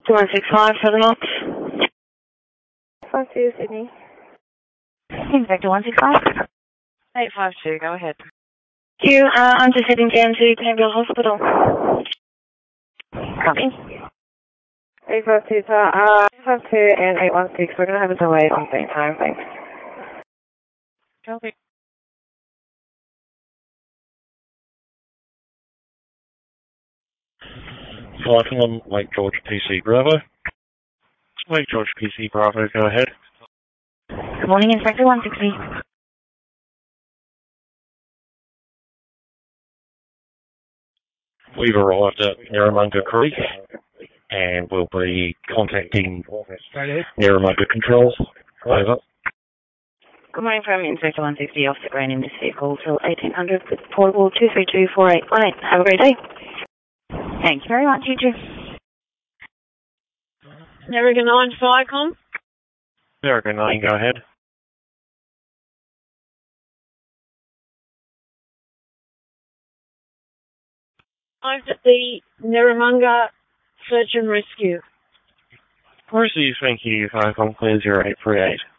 2165 for the knots. 52 Sydney. Inspector 165. 852, go ahead. Thank you. I'm just heading down to Canberra Hospital. Copy. 852, 852 and 816. We're going to have a delay at the same time. Thanks. Copy. Flight on Lake George PC Bravo. Lake George PC Bravo, go ahead. Good morning, Inspector 160. We've arrived at Narramunga Creek and we'll be contacting Narramunga Controls. Over. Good morning from Inspector 160, Officer Green in this vehicle till 1800 with portable 2324818. Have a great day. Thanks very much, you too. Narragain 9 Firecom. Narragain 9, go ahead. I'm at the Narramunga Search and Rescue. Receive, thank you, Firecom Clear 0838.